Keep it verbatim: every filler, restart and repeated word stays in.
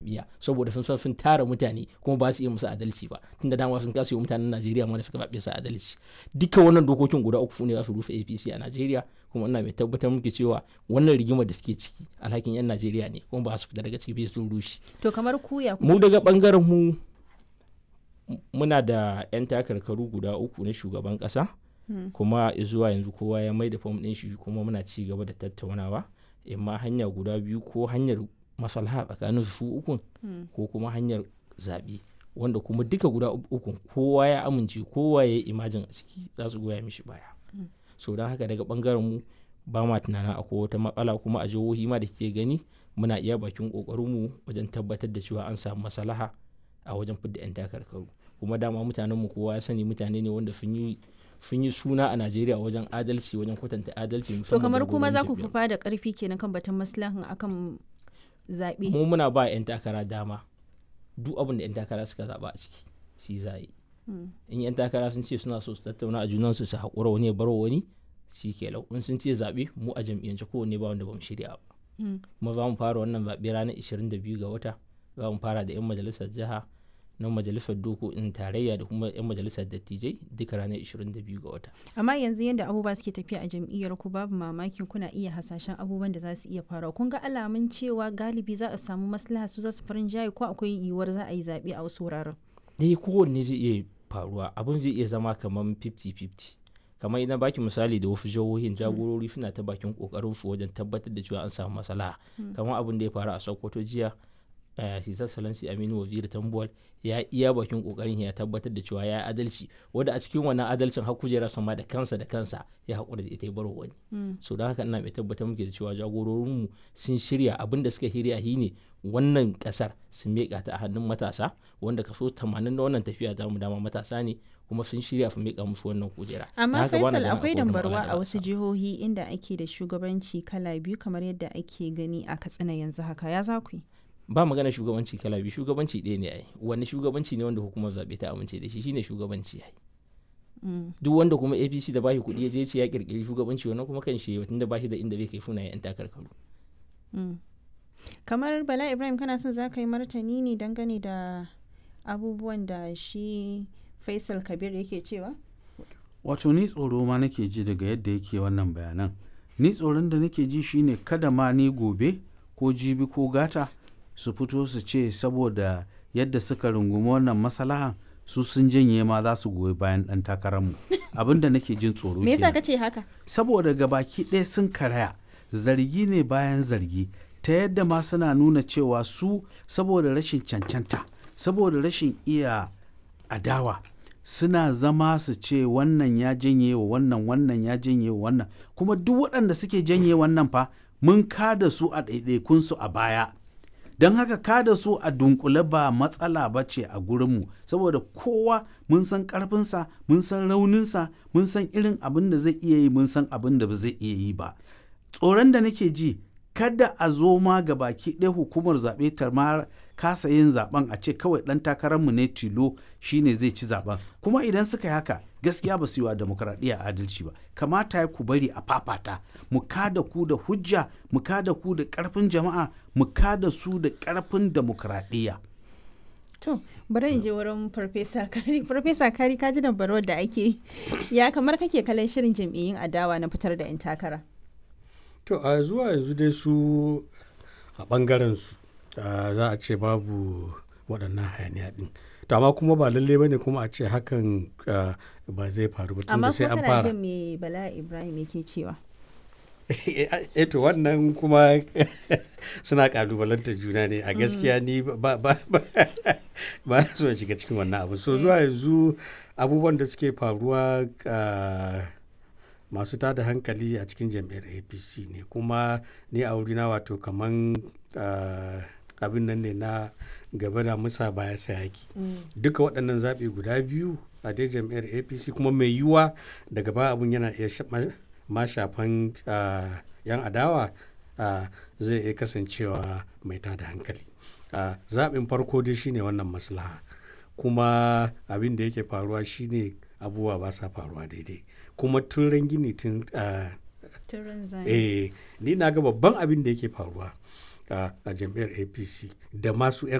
jam'iyya saboda sun san sun tara mutane kuma ba su iya musu adalci ba tunda dama sun kasa yi mutanen Najeriya ma da suka zaɓe su adalci. Duka wannan dokokin guda uku ne za su rufe A P C a Najeriya kuma ina mai tabbatar muke cewa wannan rigimar da suke ciki alhakin 'yan Najeriya ne kuma ba su fita daga ciki bai sun rushe. To kamar kuya mu daga bangaren mu muna da 'yan takarkaru guda uku na shugaban kasa hmm. kuma zuwa yanzu kowa ya mai da fom ɗin shi kuma muna ci gaba da tattaunawa imma hanya guda biyu ko hanyar maslaha tsakanin su ukun hmm. ko kuma hanyar zaɓe wanda kuma duka guda ukun kowa ya amince kowa ya yi imajin a ciki za su goya mishi baya hmm. so don haka daga bangaren mu ba ma tunanin akwai wata matsala kuma a jihohi ma da ke gani muna iya bakin kokarinmu wajen tabbatar da cewa an samu maslaha a wajen fidda 'yan takarkaru kuma dama mutanenmu kowa ya sani mutane ne wanda sun yi sun yi suna a Najeriya wajen adalci wajen kwatanta adalci. To kamar kuma za ku fufa da karfi kenan kan batun maslahan akan zaɓe. Mu muna ba 'yan takara dama duk abin da 'yan takara suka zaɓa a ciki shi za yi. In 'yan takara sun ce suna so su tattauna a junansu su haƙura wani ya bar wani shi ke lau in sun ce zaɓe mu a jam'iyyance kowanne ba wanda ba mu shirya ba. Kuma za mu fara wannan zaɓe ranar ishirin da biyu ga wata za mu fara da 'yan majalisar jiha na majalisar dokokin tarayya da kuma 'yan majalisar dattijai duka ranar ishirin da biyu ga wata. Amma yanzu yadda abubuwa suke tafiya a jam'iyyar ku babu mamaki kuna iya hasashen abubuwan da za su iya faruwa. Kun ga alamun cewa galibi za a samu maslaha su za su farin jaye ko akwai yiwuwar za a yi zaɓe a wasu wuraren? Dai kowanne zai iya faruwa abin zai iya zama kamar fifty fifty. Kamar idan baki misali da wasu jihohin jagorori suna ta bakin kokarin su wajen tabbatar da cewa an samu maslaha. Kamar abin da ya faru a Sokoto jiya His Excellency Aminu Waziri Tambuwal ya iya bakin kokarin ya tabbatar da cewa ya yi adalci wanda a cikin wannan adalcin har kujera sama da kansa da kansa ya haƙura da ita ya baro wani. So don haka ina mai tabbatar muke da cewa jagororinmu sun shirya abin da suka shirya shi ne wannan kasar sun miƙa ta a hannun matasa wanda kaso tamanin na wannan tafiya ta mu dama matasa ne kuma sun shirya su miƙa musu wannan kujera. Amma Faisal akwai dambarwa a wasu jihohi inda ake da shugabanci kala biyu kamar yadda ake gani a Katsina yanzu haka ya za ku yi? Ba magana shugabanci kala biyu shugabanci ɗaya ne ai wani shugabanci ne wanda hukumar zaɓe ta amince da shi shine shugabanci ai duk wanda kuma A P C da bashi kuɗi ya je ce ya kirkiri shugabanci wannan kuma kan shi tunda bashi da inda bai kai sunayen yan takarkaru. Kamar Bala Ibrahim kana son za ka yi martani ne dangane da abubuwan da shi Faisal Kabir yake cewa? Wato ni tsoro ma nake ji daga yadda yake wannan bayanan ni tsoron da nake ji shine kada ma ni gobe ko jibi ko gata su fito su ce saboda yadda suka rungumi wannan maslahan su sun janye ma za su goyi bayan ɗan takararmu abinda nake jin tsoro me yasa kace haka? Saboda gabaki ɗaya sun karaya zargi ne bayan zargi ta yadda ma suna nuna cewa su saboda rashin cancanta saboda rashin iya adawa suna zama su ce wannan ya janye wa wannan wannan ya janye wa wannan kuma duk waɗanda suke janye wannan fa mun kada su a ɗaiɗaikunsu a baya don haka kada su a dunkule ba matsala ba ce a gurinmu saboda kowa mun san karfinsa mun san rauninsa mun san irin abin da zai iya yi mun san abin da ba zai iya yi ba tsoron da nake ji kada a zo ma ga baki ɗaya hukumar zaɓe ta ma kasa yin zaɓen a ce kawai ɗan takararmu ne tilo shine zai ci zaɓen kuma idan suka yi haka gaskiya ba su yi wa demokradiyya adalci ba kamata ya ku bari a fafata mu kada ku da hujja mu kada ku da ƙarfin jama'a mu kada su da ƙarfin demokradiyya. To bari in je wurin farfesa kari farfesa kari ka ji dambarwar da ake ya kamar kake kallon shirin jam'iyyun adawa na fitar da 'yan takara. To a zuwa yanzu dai su a ɓangaren su za a ce babu waɗannan hayaniya ɗin to amma kuma ba lalle bane kuma a ce hakan ba zai faru ba tunda sai an fara. Amma kuma kana jin me Bala Ibrahim yake cewa? eh to wannan kuma suna kalubalanta juna ne a gaskiya ni ba ba ba so shiga cikin wannan abu so zuwa yanzu abubuwan da suke faruwa masu tada hankali a cikin jam'iyyar A P C ne kuma ni a wurina wato kaman abin nan ne na gaba da musa baya sayaki duka waɗannan zaɓe guda biyu a dai jam'iyyar A P C kuma mai yiwuwa daga ba abun yana iya ma shafan yan adawa zai iya kasancewa mai tada hankali zaɓin farko dai shine wannan maslaha kuma abin da yake faruwa shine abubuwa ba sa faruwa daidai kuma tun rangini tun eh ni na ga babban abin da yake faruwa a jam'iyyar A P C da masu 'yan